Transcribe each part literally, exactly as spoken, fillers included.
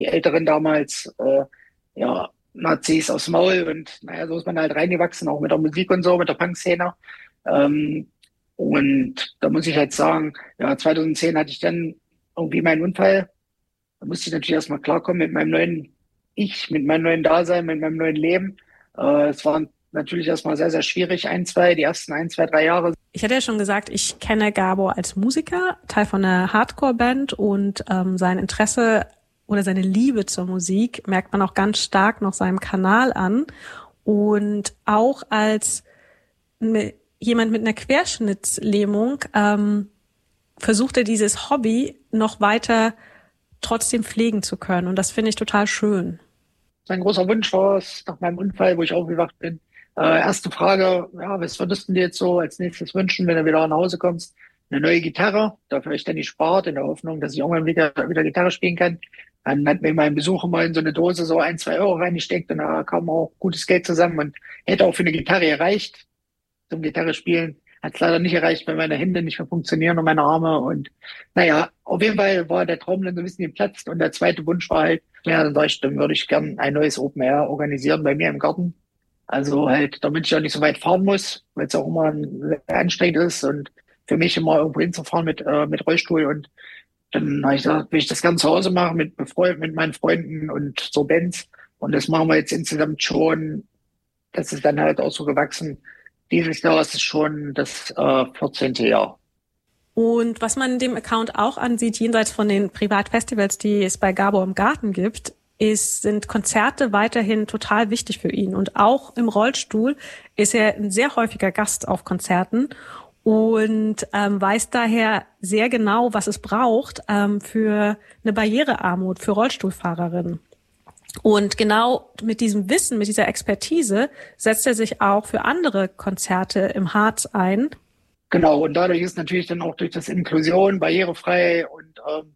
die Älteren damals, äh, ja, Nazis aufs Maul und naja, so ist man halt reingewachsen, auch mit der Musik und so, mit der Punk-Szene. Ähm, und da muss ich halt sagen, ja, zwanzig zehn hatte ich dann irgendwie meinen Unfall. Da musste ich natürlich erstmal klarkommen mit meinem neuen Ich, mit meinem neuen Dasein, mit meinem neuen Leben. Äh, es war natürlich erstmal sehr, sehr schwierig, ein, zwei, die ersten ein, zwei, drei Jahre. Ich hatte ja schon gesagt, ich kenne Gabor als Musiker, Teil von einer Hardcore-Band und ähm, sein Interesse oder seine Liebe zur Musik merkt man auch ganz stark noch seinem Kanal an. Und auch als me- jemand mit einer Querschnittslähmung ähm, versucht er dieses Hobby noch weiter trotzdem pflegen zu können. Und das finde ich total schön. Mein großer Wunsch war es nach meinem Unfall, wo ich aufgewacht bin. Äh, erste Frage, ja, was würdest du dir jetzt so als nächstes wünschen, wenn du wieder nach Hause kommst? Eine neue Gitarre, dafür ich dann nicht spart, in der Hoffnung, dass ich irgendwann wieder, wieder Gitarre spielen kann. Dann hat mir mein Besuch immer in so eine Dose so ein, zwei Euro reingesteckt und da kam auch gutes Geld zusammen und hätte auch für eine Gitarre gereicht zum Gitarre spielen. Hat es leider nicht erreicht, weil meine Hände nicht mehr funktionieren und meine Arme. Und naja, auf jeden Fall war der Traum dann so ein bisschen geplatzt. Und der zweite Wunsch war halt, ja, dann sag ich, dann würde ich gern ein neues Open Air organisieren bei mir im Garten. Also halt, damit ich auch nicht so weit fahren muss, weil es auch immer sehr anstrengend ist und für mich immer irgendwo hinzufahren mit, äh, mit Rollstuhl. Und dann habe ich gesagt, will ich das Ganze zu Hause machen mit, befreund, mit meinen Freunden und so Bands. Und das machen wir jetzt insgesamt schon. Das ist dann halt auch so gewachsen. Dieses Jahr ist es schon das äh, vierzehnte Jahr. Und was man dem Account auch ansieht, jenseits von den Privatfestivals, die es bei Gabor im Garten gibt, ist, sind Konzerte weiterhin total wichtig für ihn. Und auch im Rollstuhl ist er ein sehr häufiger Gast auf Konzerten und ähm, weiß daher sehr genau, was es braucht ähm, für eine Barrierearmut für Rollstuhlfahrerinnen. Und genau mit diesem Wissen, mit dieser Expertise setzt er sich auch für andere Konzerte im Harz ein. Genau, und dadurch ist natürlich dann auch durch das Inklusion barrierefrei und ähm,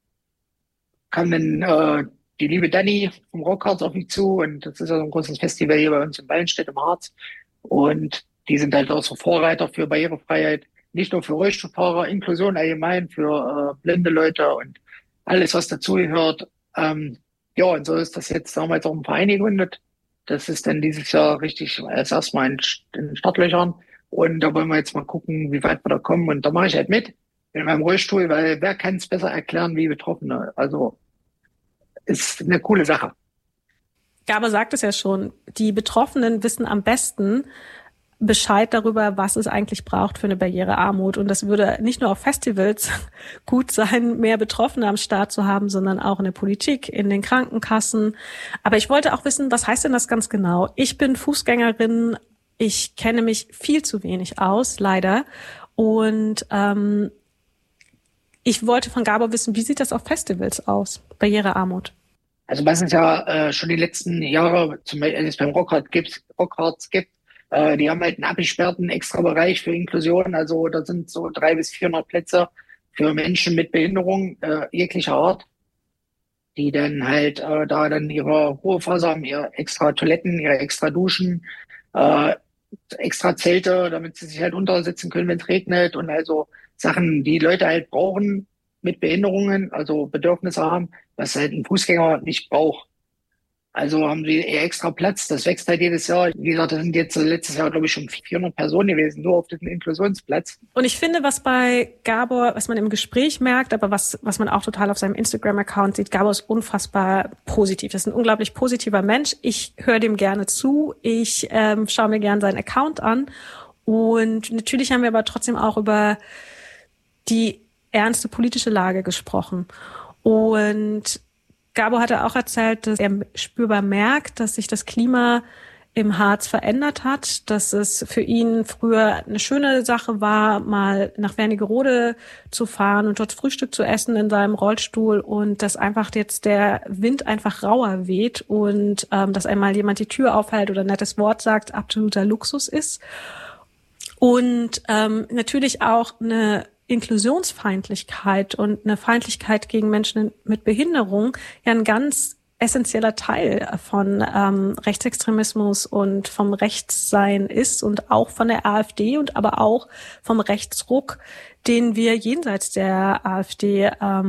kam dann äh, die liebe Dani vom Rockharz auf mich zu und das ist ja so ein großes Festival hier bei uns in Ballenstedt im Harz und die sind halt auch so Vorreiter für Barrierefreiheit, nicht nur für Rollstuhlfahrer, Inklusion allgemein, für äh, blinde Leute und alles, was dazugehört. Ähm, ja, und so ist das jetzt damals auch ein Verein gegründet. Das ist dann dieses Jahr richtig als erstmal in, in Startlöchern. Und da wollen wir jetzt mal gucken, wie weit wir da kommen. Und da mache ich halt mit in meinem Rollstuhl, weil wer kann es besser erklären wie Betroffene? Also ist eine coole Sache. Gabor sagt es ja schon, die Betroffenen wissen am besten Bescheid darüber, was es eigentlich braucht für eine Barrierearmut. Und das würde nicht nur auf Festivals gut sein, mehr Betroffene am Start zu haben, sondern auch in der Politik, in den Krankenkassen. Aber ich wollte auch wissen, was heißt denn das ganz genau? Ich bin Fußgängerin, ich kenne mich viel zu wenig aus, leider. Und ähm, ich wollte von Gabor wissen, wie sieht das auf Festivals aus, Barrierearmut? Also was es ja äh, schon die letzten Jahre, zum Beispiel es beim Rockharz gibt, Rockharz gibt, äh, die haben halt einen abgesperrten extra Bereich für Inklusion. Also da sind so drei bis vierhundert Plätze für Menschen mit Behinderung äh, jeglicher Art, die dann halt äh, da dann ihre Ruhephase haben, ihre extra Toiletten, ihre extra Duschen, äh, extra Zelte, damit sie sich halt untersetzen können, wenn es regnet und also Sachen, die Leute halt brauchen mit Behinderungen, also Bedürfnisse haben, was halt ein Fußgänger nicht braucht. Also haben sie eher extra Platz. Das wächst halt jedes Jahr. Wie gesagt, das sind jetzt letztes Jahr, glaube ich, schon vierhundert Personen gewesen, nur auf diesem Inklusionsplatz. Und ich finde, was bei Gabor, was man im Gespräch merkt, aber was, was man auch total auf seinem Instagram-Account sieht, Gabor ist unfassbar positiv. Das ist ein unglaublich positiver Mensch. Ich höre dem gerne zu. Ich ähm, schaue mir gerne seinen Account an. Und natürlich haben wir aber trotzdem auch über die ernste politische Lage gesprochen. Und Gabor hatte auch erzählt, dass er spürbar merkt, dass sich das Klima im Harz verändert hat, dass es für ihn früher eine schöne Sache war, mal nach Wernigerode zu fahren und dort Frühstück zu essen in seinem Rollstuhl und dass einfach jetzt der Wind einfach rauer weht und ähm, dass einmal jemand die Tür aufhält oder ein nettes Wort sagt, absoluter Luxus ist. Und ähm, natürlich auch eine Inklusionsfeindlichkeit und eine Feindlichkeit gegen Menschen mit Behinderung ja ein ganz essentieller Teil von ähm, Rechtsextremismus und vom Rechtssein ist und auch von der AfD und aber auch vom Rechtsruck, den wir jenseits der AfD ähm,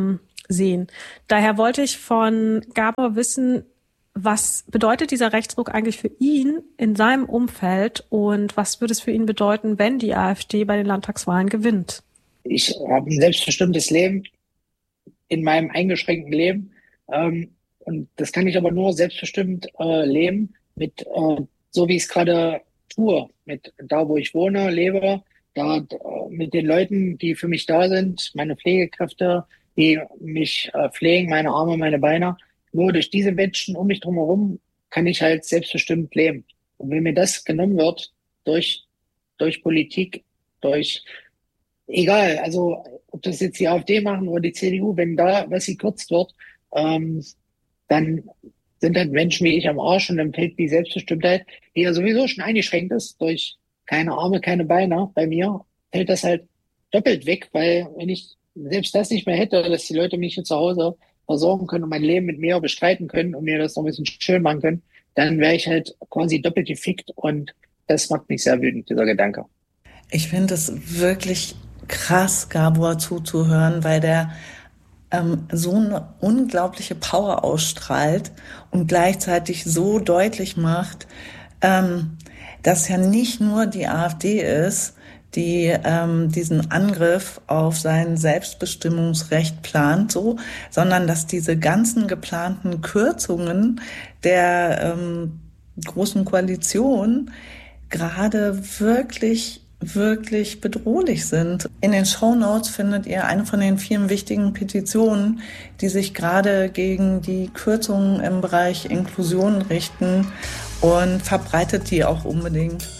sehen. Daher wollte ich von Gabor wissen, was bedeutet dieser Rechtsruck eigentlich für ihn in seinem Umfeld und was würde es für ihn bedeuten, wenn die AfD bei den Landtagswahlen gewinnt? Ich habe ein selbstbestimmtes Leben in meinem eingeschränkten Leben. Ähm, und das kann ich aber nur selbstbestimmt äh, leben, mit äh, so wie ich es gerade tue, mit da, wo ich wohne, lebe, da äh, mit den Leuten, die für mich da sind, meine Pflegekräfte, die mich äh, pflegen, meine Arme, meine Beine. Nur durch diese Menschen um mich drumherum kann ich halt selbstbestimmt leben. Und wenn mir das genommen wird durch durch Politik, durch egal, also ob das jetzt die AfD machen oder die C D U, wenn da was gekürzt wird, ähm, dann sind halt Menschen wie ich am Arsch und dann fällt die Selbstbestimmtheit, die ja sowieso schon eingeschränkt ist durch keine Arme, keine Beine. Bei mir fällt das halt doppelt weg, weil wenn ich selbst das nicht mehr hätte, dass die Leute mich hier zu Hause versorgen können und mein Leben mit mir bestreiten können und mir das noch ein bisschen schön machen können, dann wäre ich halt quasi doppelt gefickt und das macht mich sehr wütend, dieser Gedanke. Ich finde es wirklich krass, Gabor zuzuhören, weil der ähm, so eine unglaubliche Power ausstrahlt und gleichzeitig so deutlich macht, ähm, dass ja nicht nur die AfD ist, die ähm, diesen Angriff auf sein Selbstbestimmungsrecht plant, so, sondern dass diese ganzen geplanten Kürzungen der ähm, Großen Koalition gerade wirklich wirklich bedrohlich sind. In den Shownotes findet ihr eine von den vielen wichtigen Petitionen, die sich gerade gegen die Kürzungen im Bereich Inklusion richten, und verbreitet die auch unbedingt.